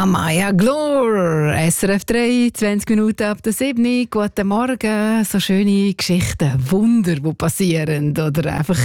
Amaya Glor, SRF 3, 20 Minuten ab der 7. Guten Morgen. So schöne Geschichten, Wunder, die passieren. Oder einfach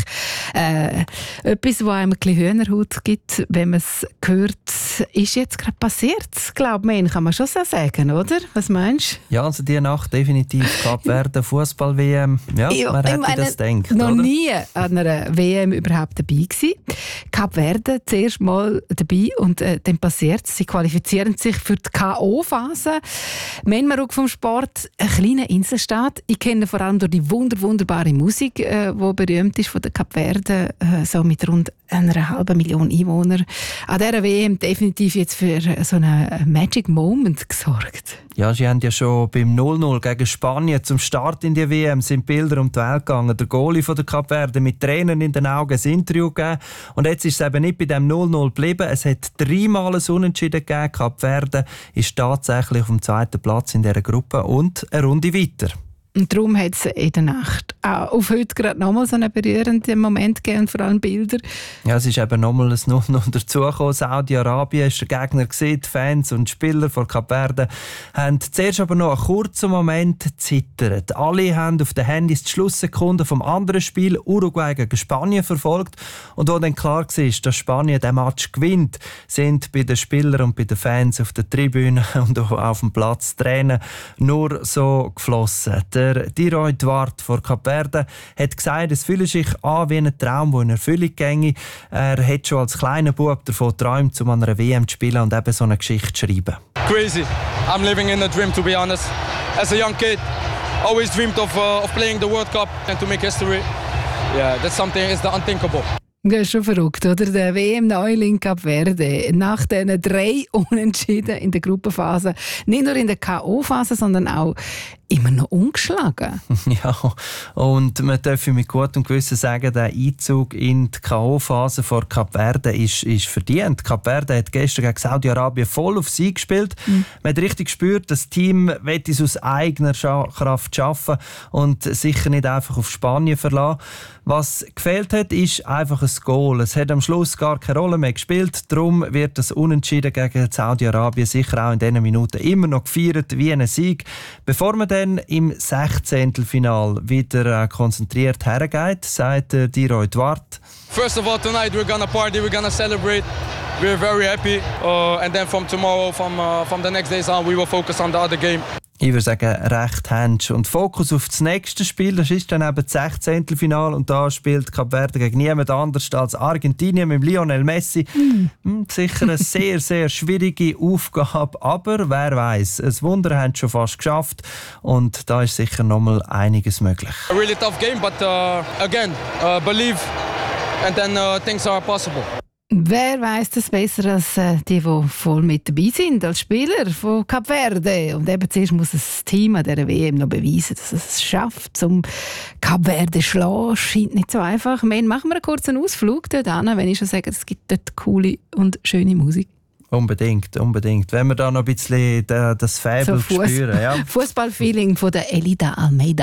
etwas, was einem ein bisschen Hühnerhaut gibt, wenn man es hört. Ist jetzt gerade passiert, glaube ich, kann man schon so sagen, oder? Was meinst du? Ja, also die Nacht definitiv Kap Verde Fußball-WM. Ja, man hätte das gedacht, noch oder? nie an einer WM überhaupt dabei gewesen. Kap Verde zuerst mal dabei und dann passiert es. Sie qualifizieren sich für die K.O.-Phase. Menmaruk vom Sport, ein kleiner Inselstaat. Ich kenne vor allem durch die wunderbare Musik, die berühmt ist von der Kap Verde, so mit rund 1,5 Million Einwohnern. An dieser WM definitiv jetzt für so einen Magic Moment gesorgt. Ja, sie haben ja schon beim 0-0 gegen Spanien zum Start in die WM sind Bilder um die Welt gegangen. Der Goalie von der Kap Verde mit Tränen in den Augen ein Interview gegeben. Und jetzt ist es eben nicht bei dem 0-0 geblieben. Es hat 3-mal ein Unentschieden gegeben. Kap Verde ist tatsächlich auf dem 2. Platz in dieser Gruppe und eine Runde weiter. Und darum hat es in der Nacht auch auf heute gerade nochmal so einen berührenden Moment gegeben, vor allem Bilder. Ja, es ist eben nochmal ein 0-0 dazugekommen. Saudi-Arabien ist der Gegner gewesen. Die Fans und Spieler von Kap Verde haben zuerst aber noch einen kurzen Moment zittert. Alle haben auf den Handys die Schlusssekunden vom anderen Spiel Uruguay gegen Spanien verfolgt. Und als dann klar war, dass Spanien den Match gewinnt, sind bei den Spielern und bei den Fans auf der Tribüne und auf dem Platz Tränen nur so geflossen. Der Diroy Duarte von Kap Verde hat gesagt, es fühle sich an wie ein Traum, der in Erfüllung ginge. Er hat schon als kleiner Bub davon geträumt, um an einer WM zu spielen und eben so eine Geschichte zu schreiben. Crazy. I'm living in a dream, to be honest. As a young kid, always dreamed of playing the World Cup and to make history. Yeah, that's something, it's the unthinkable. Das ist schon verrückt, oder? Der WM-Neuling Kap Verde. Nach diesen 3 Unentschieden in der Gruppenphase, nicht nur in der K.O.-Phase, sondern auch immer noch ungeschlagen. Ja, und man darf mit gutem Gewissen sagen, der Einzug in die K.O.-Phase von Kap Verde ist verdient. Kap Verde hat gestern gegen Saudi-Arabien voll auf Sieg gespielt. Man hat richtig gespürt, das Team will es aus eigener Kraft schaffen und sicher nicht einfach auf Spanien verlassen. Was gefehlt hat, ist einfach ein Goal. Es hat am Schluss gar keine Rolle mehr gespielt. Darum wird das Unentschieden gegen Saudi-Arabien sicher auch in diesen Minuten immer noch gefeiert wie ein Sieg. Bevor man dann im 16. Final wieder konzentriert hergeht, sagt Diroy Duarte. First of all, tonight we're gonna party, we're gonna celebrate. We're very happy. And then from tomorrow, from the next days on, we will focus on the other game. Ich würde sagen, recht händsch. Und Fokus auf das nächste Spiel, das ist dann eben das 16. Final und da spielt Kap Verde gegen niemand anders als Argentinien mit Lionel Messi. Sicher eine sehr, sehr schwierige Aufgabe, aber wer weiß, ein Wunder haben sie schon fast geschafft und da ist sicher noch mal einiges möglich. A really tough game, but again, believe and then things are possible. Wer weiss das besser als die voll mit dabei sind, als Spieler von Kap Verde? Und eben zuerst muss das Team an dieser WM noch beweisen, dass es schafft, zum Kap Verde zu schlagen. Scheint nicht so einfach. Machen wir einen kurzen Ausflug dort hin, wenn ich schon sage, es gibt dort coole und schöne Musik. Unbedingt. Wenn wir da noch ein bisschen das Faible so spüren. Ja. Fußballfeeling von der Elida Almeida.